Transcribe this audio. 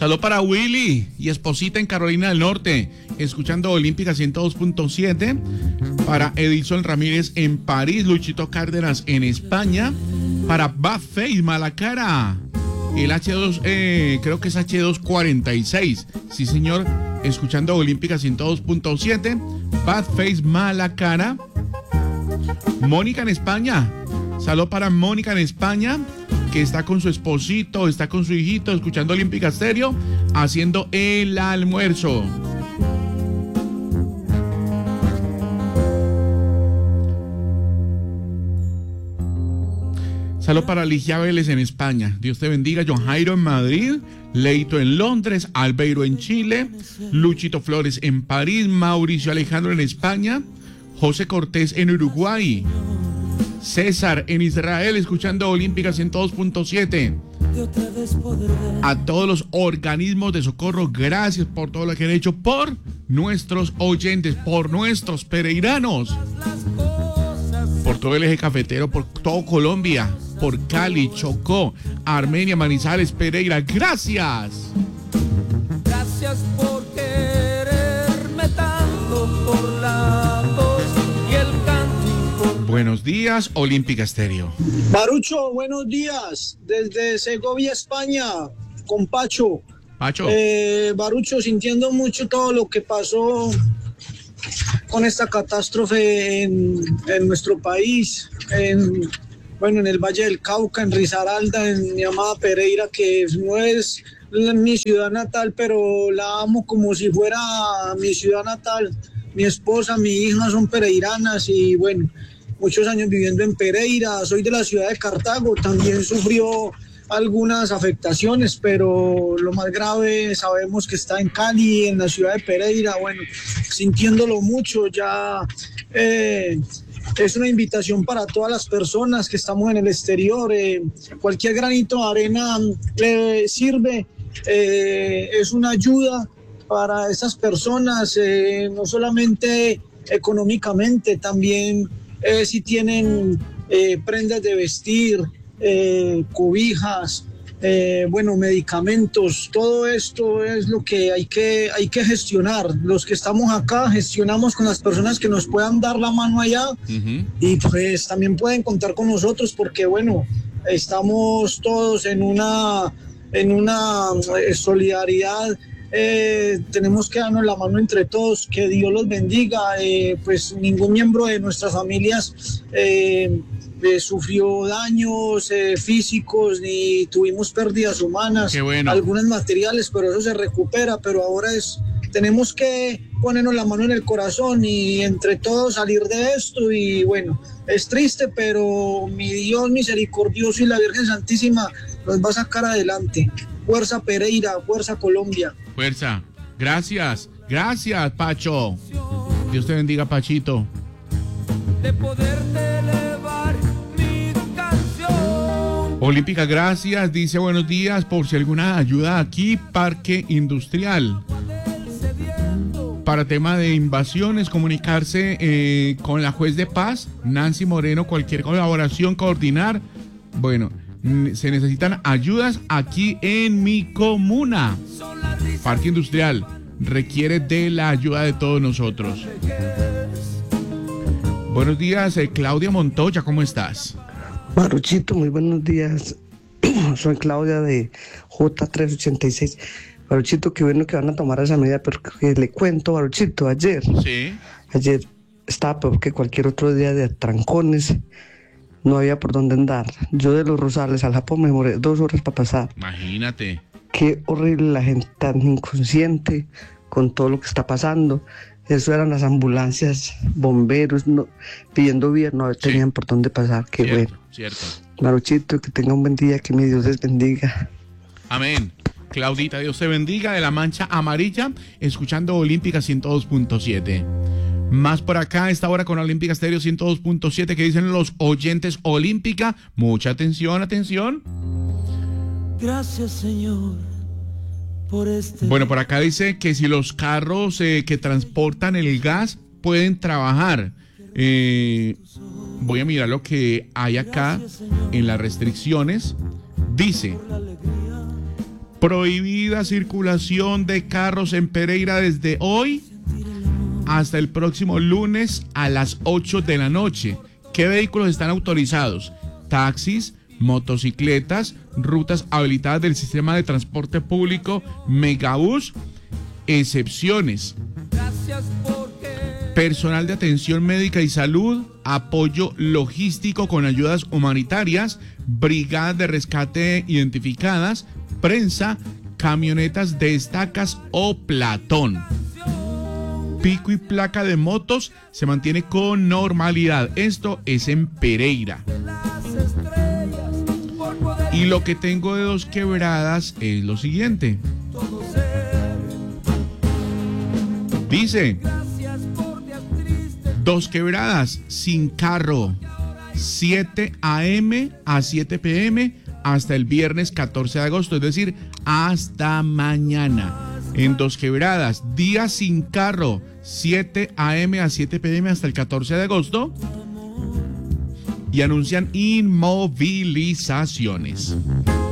Saludo para Willy y Esposita en Carolina del Norte, escuchando Olímpica 102.7. Para Edilson Ramírez en París, Luchito Cárdenas en España. Para Badface Malacara, el H2, creo que es H246. Sí, señor, escuchando Olímpica 102.7. Badface Malacara. Mónica en España. Saludo para Mónica en España, que está con su esposito, está con su hijito, escuchando Olímpica Stereo, haciendo el almuerzo. Saludo para Ligia Vélez en España. Dios te bendiga. John Jairo en Madrid, Leito en Londres, Albeiro en Chile, Luchito Flores en París, Mauricio Alejandro en España, José Cortés en Uruguay, César en Israel, escuchando Olímpica 102.7. A todos los organismos de socorro, gracias por todo lo que han hecho por nuestros oyentes, por nuestros pereiranos, por todo el eje cafetero, por todo Colombia, por Cali, Chocó, Armenia, Manizales, Pereira. Gracias. Gracias por quererme tanto, por la voz y el canto. Buenos días, Olímpica Stereo. Barucho, buenos días. Desde Segovia, España, con Pacho. Pacho. Barucho, sintiendo mucho todo lo que pasó con esta catástrofe en nuestro país, en el Valle del Cauca, en Risaralda, en mi amada Pereira, que no es mi ciudad natal, pero la amo como si fuera mi ciudad natal. Mi esposa, mi hija son pereiranas y bueno, muchos años viviendo en Pereira. Soy de la ciudad de Cartago, también sufrió algunas afectaciones, pero lo más grave sabemos que está en Cali, en la ciudad de Pereira. Bueno, sintiéndolo mucho, ya es una invitación para todas las personas que estamos en el exterior. Cualquier granito de arena sirve, es una ayuda para esas personas, no solamente económicamente, también si tienen prendas de vestir, cobijas, medicamentos. Todo esto es lo que hay que gestionar. Los que estamos acá gestionamos con las personas que nos puedan dar la mano allá. Y pues también pueden contar con nosotros porque bueno, estamos todos en una solidaridad. Tenemos que darnos la mano entre todos. Que Dios los bendiga. Pues ningún miembro de nuestras familias sufrió daños físicos ni tuvimos pérdidas humanas. Qué bueno. Algunas materiales, pero eso se recupera. Pero ahora tenemos que ponernos la mano en el corazón y entre todos salir de esto. Y bueno, es triste, pero mi Dios misericordioso y la Virgen Santísima nos va a sacar adelante. Fuerza Pereira, fuerza Colombia. Fuerza. Gracias, Pacho. Dios te bendiga, Pachito. De poderte elevar mi canción. Olímpica, gracias. Dice buenos días, por si alguna ayuda aquí, Parque Industrial. Para tema de invasiones, comunicarse con la juez de paz, Nancy Moreno, cualquier colaboración, coordinar. Bueno, se necesitan ayudas aquí en mi comuna. Parque Industrial requiere de la ayuda de todos nosotros. Buenos días, Claudia Montoya, ¿cómo estás? Baruchito, muy buenos días. Soy Claudia de J386. Baruchito, qué bueno que van a tomar esa medida, pero que le cuento, Baruchito, ayer estaba peor que cualquier otro día de trancones. No había por dónde andar. Yo de Los Rosales al Japón me demoré 2 horas para pasar. Imagínate. Qué horrible la gente tan inconsciente con todo lo que está pasando. Eso eran las ambulancias, bomberos, pidiendo vías, no tenían por dónde pasar. Qué cierto, bueno. Cierto. Maruchito, que tenga un buen día, que mi Dios les bendiga. Amén. Claudita, Dios te bendiga, de la Mancha Amarilla, escuchando Olímpica 102.7. Más por acá, esta hora con Olímpica Stereo 102.7, que dicen los oyentes Olímpica. Mucha atención, atención. Gracias, Señor, por este. Bueno, por acá dice que si los carros que transportan el gas pueden trabajar. Voy a mirar lo que hay acá en las restricciones. Dice, Prohibida circulación de carros en Pereira desde hoy hasta el próximo lunes a las 8 de la noche. ¿Qué vehículos están autorizados? Taxis, motocicletas, rutas habilitadas del sistema de transporte público, megabús, excepciones. Personal de atención médica y salud, apoyo logístico con ayudas humanitarias, brigadas de rescate identificadas, prensa, camionetas de estacas o platón. Pico y placa de motos se mantiene con normalidad. Esto es en Pereira. Y lo que tengo de Dos Quebradas es lo siguiente. Dice: Dos Quebradas sin carro, 7 a.m. a 7 p.m. hasta el viernes 14 de agosto, es decir, hasta mañana. En Dos Quebradas, día sin carro, 7 a.m. a 7 p.m. hasta el 14 de agosto. Y anuncian inmovilizaciones.